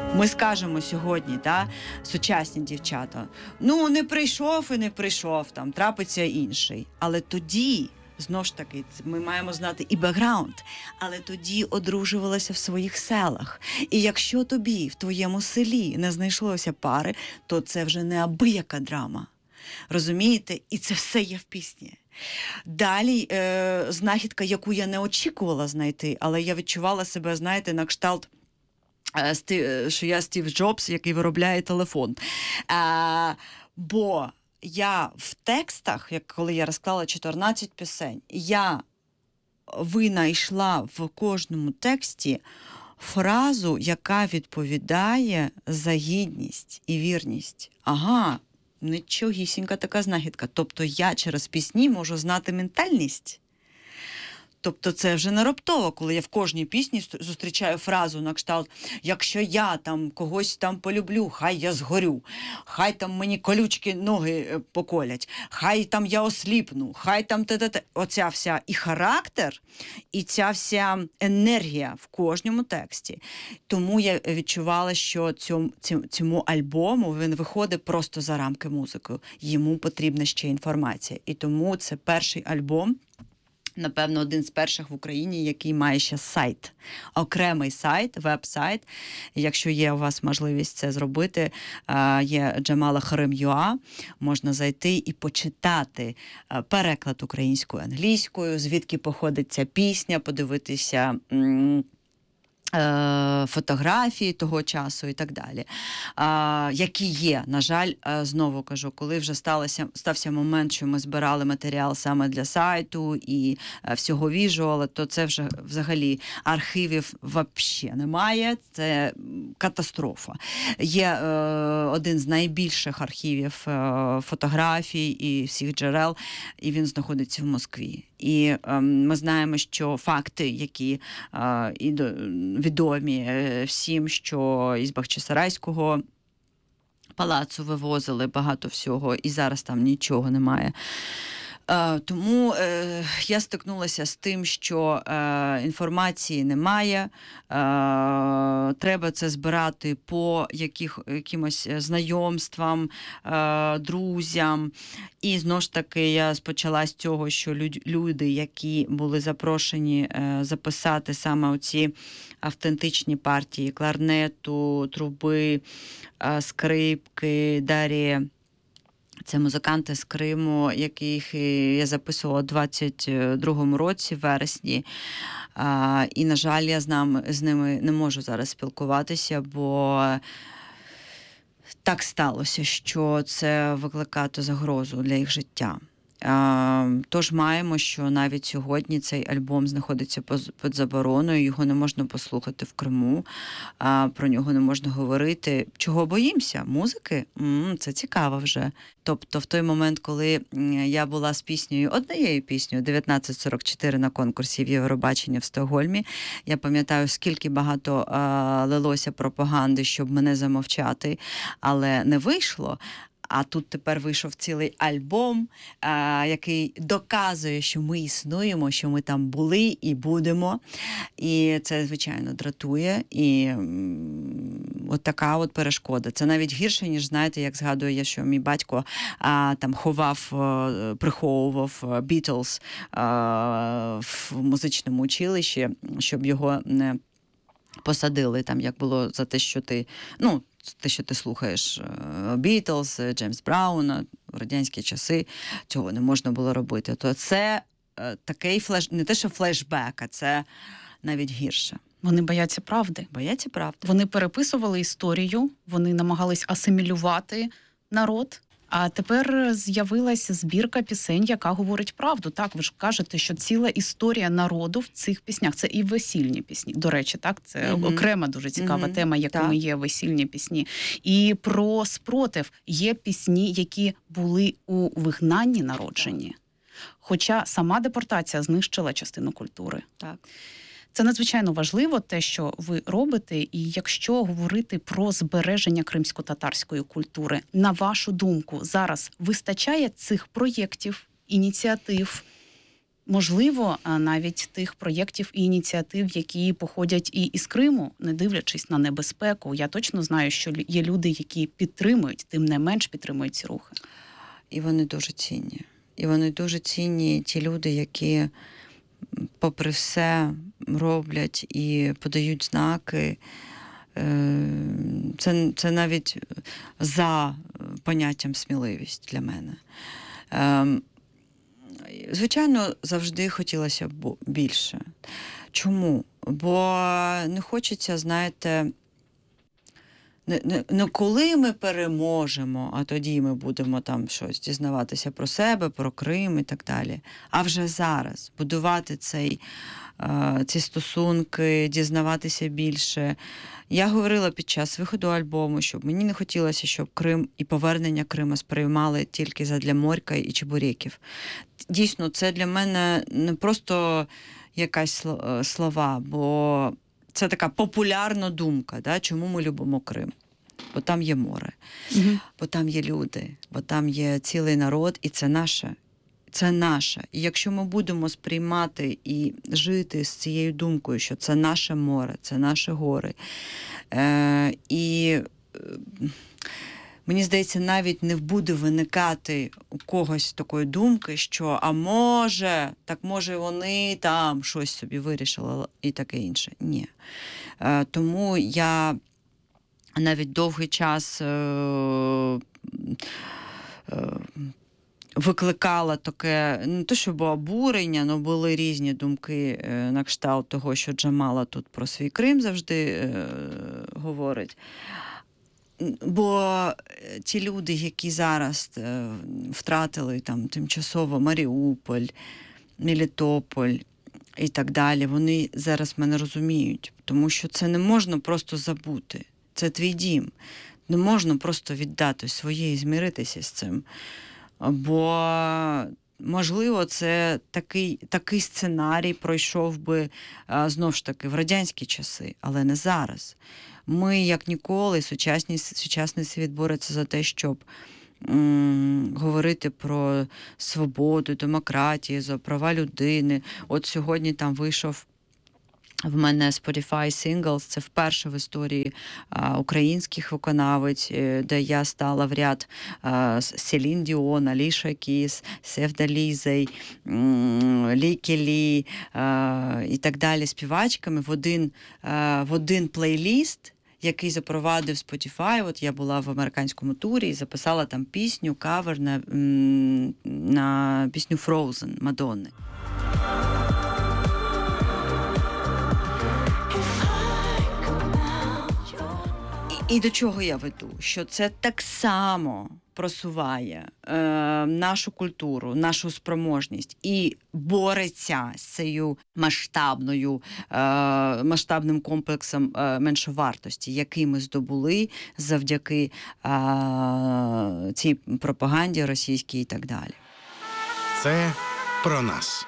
Ми скажемо сьогодні, сучасні дівчата, не прийшов і не прийшов, там, трапиться інший. Але тоді, знову ж таки, ми маємо знати і бекграунд, але тоді одружувалися в своїх селах. І якщо тобі в твоєму селі не знайшлося пари, то це вже неабияка драма. Розумієте? І це все є в пісні. Далі знахідка, яку я не очікувала знайти, але я відчувала себе, знаєте, на кшталт, що я Стів Джобс, який виробляє телефон. Бо я в текстах, коли я розклала 14 пісень, я винайшла в кожному тексті фразу, яка відповідає за гідність і вірність. Ага, нічогісінька така знахідка. Тобто я через пісні можу знати ментальність. Тобто це вже не раптово, коли я в кожній пісні зустрічаю фразу на кшталт: якщо я там когось там полюблю, хай я згорю, хай там мені колючки ноги поколять, хай там я осліпну, хай там те-те-те. Оця вся і характер, і ця вся енергія в кожному тексті. Тому я відчувала, що цьому альбому він виходить просто за рамки музики. Йому потрібна ще інформація. І тому це перший альбом, напевно, один з перших в Україні, який має ще сайт. Окремий сайт, веб-сайт. Якщо є у вас можливість це зробити, є Jamala.Harim.ua, можна зайти і почитати переклад українською, англійською, звідки походить ця пісня, подивитися фотографії того часу і так далі, які є. На жаль, знову кажу, коли вже стався момент, що ми збирали матеріал саме для сайту і всього віжуала, то це вже взагалі архівів взагалі немає, це катастрофа. Є один з найбільших архівів фотографій і всіх джерел, і він знаходиться в Москві. І ми знаємо, що факти, які відомі всім, що із Бахчисарайського палацу вивозили багато всього, і зараз там нічого немає. Тому я стикнулася з тим, що інформації немає, треба це збирати по якимось знайомствам, друзям. І знову ж таки я почала з цього, що люди, які були запрошені записати саме оці автентичні партії кларнету, труби, скрипки, далі це музиканти з Криму, яких я записувала у 22-му році, в вересні. І, на жаль, я з ними не можу зараз спілкуватися, бо так сталося, що це викликає загрозу для їх життя. Тож маємо, що навіть сьогодні цей альбом знаходиться під забороною, його не можна послухати в Криму, про нього не можна говорити. Чого боїмося? Музики? Це цікаво вже. Тобто в той момент, коли я була з однією піснею 1944 на конкурсі в Євробаченні в Стокгольмі, я пам'ятаю, скільки багато лилося пропаганди, щоб мене замовчати, але не вийшло. А тут тепер вийшов цілий альбом, який доказує, що ми існуємо, що ми там були і будемо. І це, звичайно, дратує. І от така от перешкода. Це навіть гірше, ніж, знаєте, як згадую я, що мій батько там приховував Beatles в музичному училищі, щоб його не посадили, там, як було за те, що ти слухаєш Beatles, Джеймс Брауна в радянські часи, цього не можна було робити. То це такий не те, що флешбек, а це навіть гірше. Вони бояться правди. Бояться правди. Вони переписували історію, вони намагались асимілювати народ. А тепер з'явилася збірка пісень, яка говорить правду. Так, ви ж кажете, що ціла історія народу в цих піснях. Це і весільні пісні. До речі, так, це окрема дуже цікава тема, якими є весільні пісні. І про спротив є пісні, які були у вигнанні народжені. Хоча сама депортація знищила частину культури. Так. Це надзвичайно важливо, те, що ви робите, і якщо говорити про збереження кримсько-татарської культури, на вашу думку, зараз вистачає цих проєктів, ініціатив, можливо, навіть тих проєктів і ініціатив, які походять і із Криму, не дивлячись на небезпеку. Я точно знаю, що є люди, які підтримують, тим не менш підтримують ці рухи. І вони дуже цінні. І вони дуже цінні, ті люди, які попри все роблять і подають знаки. Це навіть за поняттям сміливість для мене. Звичайно, завжди хотілося б більше. Чому? Бо не хочеться, знаєте, не коли ми переможемо, а тоді ми будемо там щось дізнаватися про себе, про Крим і так далі. А вже зараз будувати ці стосунки, дізнаватися більше. Я говорила під час виходу альбому, що мені не хотілося, щоб Крим і повернення Криму сприймали тільки задля морька і чебуреків. Дійсно, це для мене не просто якась слова, бо це така популярна думка, да? Чому ми любимо Крим. Бо там є море, бо там є люди, бо там є цілий народ, і це наше. Це наше. І якщо ми будемо сприймати і жити з цією думкою, що це наше море, це наші гори, мені здається, навіть не буде виникати у когось такої думки, що може вони там щось собі вирішили і таке інше. Ні. Тому я навіть довгий час викликала таке, не те, щоб обурення, але були різні думки на кшталт того, що Джамала тут про свій Крим завжди говорить. Бо ті люди, які зараз втратили там тимчасово Маріуполь, Мелітополь і так далі, вони зараз мене розуміють, тому що це не можна просто забути. Це твій дім. Не можна просто віддати своє і змиритися з цим. Бо, можливо, це такий сценарій пройшов би, знову ж таки, в радянські часи, але не зараз. Ми, як ніколи, сучасний світ бореться за те, щоб говорити про свободу, демократію, за права людини. От сьогодні там вийшов в мене Spotify Singles, це вперше в історії українських виконавець, де я стала в ряд Селін Діон, Аліша Кіс, Севда Лізей, Лі Келі і так далі співачками в один плейліст, який запровадив Spotify. От я була в американському турі і записала там пісню, кавер на пісню Frozen Мадонни. І до чого я веду? Що це так само просуває нашу культуру, нашу спроможність і бореться з цією масштабним комплексом меншовартості, який ми здобули завдяки цій пропаганді російській і так далі. Це про нас.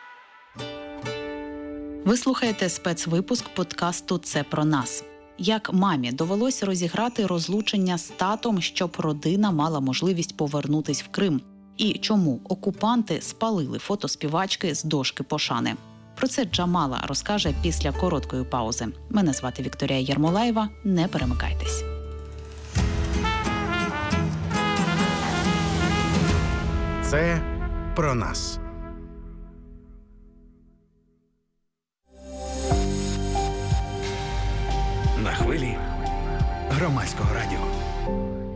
Ви слухаєте спецвипуск подкасту «Це про нас». Як мамі довелося розіграти розлучення з татом, щоб родина мала можливість повернутись в Крим. І чому окупанти спалили фото співачки з дошки пошани. Про це Джамала розкаже після короткої паузи. Мене звати Вікторія Ярмолаєва. Не перемикайтесь. Це про нас. На хвилі Громадського радіо.